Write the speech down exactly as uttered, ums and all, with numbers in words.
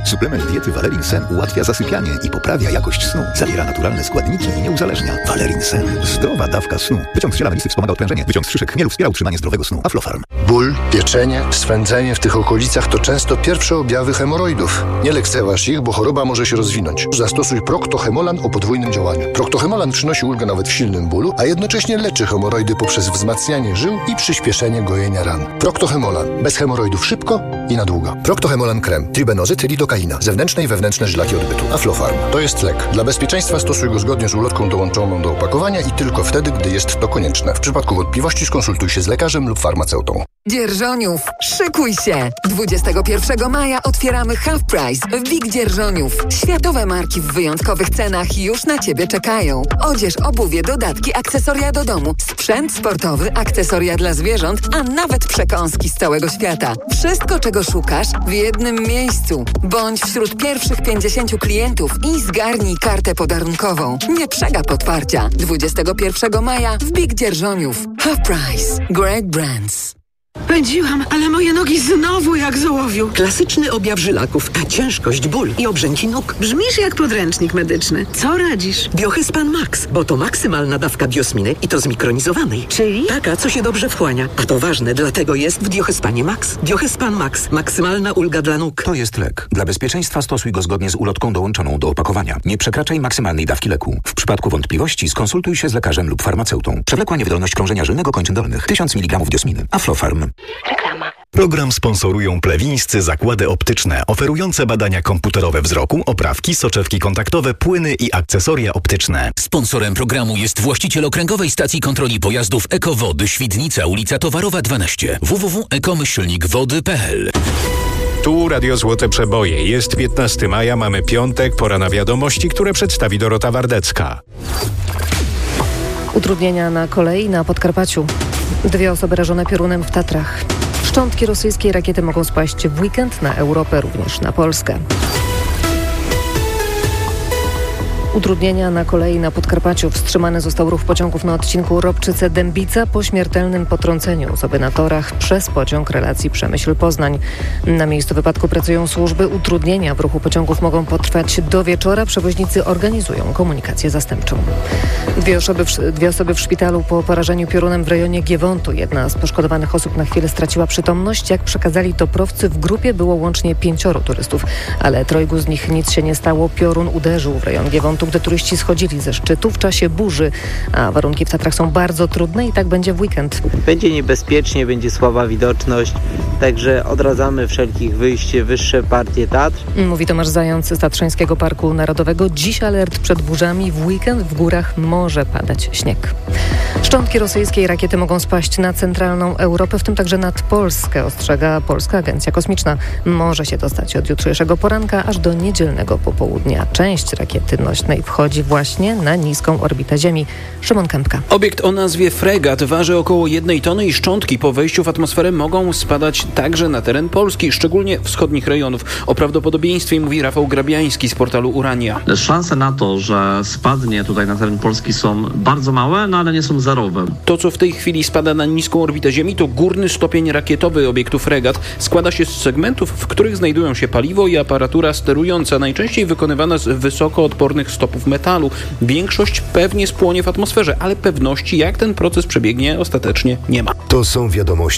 Suplement diety Valerin Sen ułatwia zasypianie i poprawia jakość snu. Zawiera naturalne składniki i nie uzależnia. Valerin Sen. Zdrowa dawka snu. Wyciąg z ziela melisy wspomaga odprężenie. Wyciąg z szyszek chmielu wspiera utrzymanie zdrowego snu. Aflofarm. Ból, pieczenie, swędzenie w tych okolicach to często pierwsze objawy hemoroidów. Nie lekceważ ich, bo choroba może się rozwinąć. Zastosuj Procto-Hemolan o podwójnym działaniu. Procto-Hemolan przynosi ulgę nawet w silnym bólu, a jednocześnie leczy hemoroidy poprzez wzmacnianie żył i przyspieszenie gojenia ran. Procto-Hemolan. Bez hemoroidów szybko i na długo. Procto-Hemolan krem. Tribenozyt, lidokaina. Zewnętrzne i wewnętrzne żylaki odbytu. Aflofarm. To jest lek. Dla bezpieczeństwa stosuj go zgodnie z ulotką dołączoną do opakowania i tylko wtedy, gdy jest to konieczne. W przypadku wątpliwości skonsultuj się z lekarzem lub farmaceutą. Dzierżoniów, szykuj się! dwudziestego pierwszego maja otwieramy Half Price w Big Dzierżoniów. Światowe marki w wyjątkowych cenach już na Ciebie czekają. Odzież, obuwie, dodatki, akcesoria do domu, sprzęt sportowy, akcesoria dla zwierząt, a nawet przekąski z całego świata. Wszystko, czego szukasz, w jednym miejscu. Bądź wśród pierwszych pięćdziesięciu klientów i zgarnij kartę podarunkową. Nie przegap otwarcia. dwudziestego pierwszego maja w Big Dzierżoniów. Half Price. Great Brands. Pędziłam, ale moje nogi znowu jak z ołowiu. Klasyczny objaw żylaków, a ciężkość, ból i obrzęki nóg. Brzmisz jak podręcznik medyczny. Co radzisz? Biohyspan Max, bo to maksymalna dawka biosminy i to zmikronizowanej. Czyli? Taka, co się dobrze wchłania. A to ważne, dlatego jest w Biohyspanie Max. Biohyspan Max. Maksymalna ulga dla nóg. To jest lek. Dla bezpieczeństwa stosuj go zgodnie z ulotką dołączoną do opakowania. Nie przekraczaj maksymalnej dawki leku. W przypadku wątpliwości skonsultuj się z lekarzem lub farmaceutą. Przewlekła niewydolność krążenia żylnego kończyn dolnych. tysiąc miligramów biosminy. Aflofarm. Reklama. Program sponsorują plewińscy zakłady optyczne, oferujące badania komputerowe wzroku, oprawki, soczewki kontaktowe, płyny i akcesoria optyczne. Sponsorem programu jest właściciel okręgowej stacji kontroli pojazdów Ekowody Świdnica, ulica Towarowa dwanaście. w w w kropka ekomyślnik wody kropka p l. Tu Radio Złote Przeboje. Jest piętnastego maja, mamy piątek, pora na wiadomości, które przedstawi Dorota Wardecka. Utrudnienia na kolei na Podkarpaciu. Dwie osoby rażone piorunem w Tatrach. Szczątki rosyjskiej rakiety mogą spaść w weekend na Europę, również na Polskę. Utrudnienia na kolei na Podkarpaciu. Wstrzymany został ruch pociągów na odcinku Ropczyce-Dębica po śmiertelnym potrąceniu osoby na torach przez pociąg relacji Przemyśl-Poznań. Na miejscu wypadku pracują służby. Utrudnienia w ruchu pociągów mogą potrwać do wieczora. Przewoźnicy organizują komunikację zastępczą. Dwie osoby, w, dwie osoby w szpitalu po porażeniu piorunem w rejonie Giewontu. Jedna z poszkodowanych osób na chwilę straciła przytomność. Jak przekazali toprowcy, w grupie było łącznie pięcioro turystów, ale trojgu z nich nic się nie stało. Piorun uderzył w rejon Giewontu, gdy turyści schodzili ze szczytu w czasie burzy, a warunki w Tatrach są bardzo trudne i tak będzie w weekend. Będzie niebezpiecznie, będzie słaba widoczność, także odradzamy wszelkich wyjść, wyższe partie Tatr. Mówi Tomasz Zając z Tatrzańskiego Parku Narodowego. Dziś alert przed burzami. W weekend w górach może padać śnieg. Szczątki rosyjskiej rakiety mogą spaść na centralną Europę, w tym także nad Polskę, ostrzega Polska Agencja Kosmiczna. Może się dostać od jutrzejszego poranka aż do niedzielnego popołudnia. Część rakiety nośnej wchodzi właśnie na niską orbitę Ziemi. Szymon Kępka. Obiekt o nazwie Fregat waży około jednej tony i szczątki po wejściu w atmosferę mogą spadać także na teren Polski, szczególnie wschodnich rejonów. O prawdopodobieństwie mówi Rafał Grabiański z portalu Urania. Szanse na to, że spadnie tutaj na teren Polski są bardzo małe, no ale nie są zerowe. To, co w tej chwili spada na niską orbitę Ziemi, to górny stopień rakietowy obiektu Fregat. Składa się z segmentów, w których znajdują się paliwo i aparatura sterująca, najczęściej wykonywana z wysokoodpornych stopów metalu. Większość pewnie spłonie w atmosferze, ale pewności, jak ten proces przebiegnie, ostatecznie nie ma. To są wiadomości